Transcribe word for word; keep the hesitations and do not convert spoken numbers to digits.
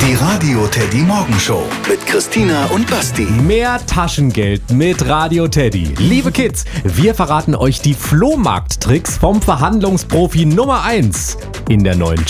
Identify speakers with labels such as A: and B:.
A: Die Radio Teddy Morgenshow mit Christina und Basti.
B: Mehr Taschengeld mit Radio Teddy. Liebe Kids, wir verraten euch die Flohmarkt-Tricks vom Verhandlungsprofi Nummer eins in der neuen